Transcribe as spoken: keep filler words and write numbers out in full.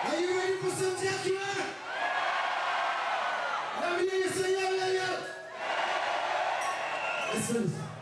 Are you ready for some Dracula? Let me hear you say yo, yo, yo. Listen.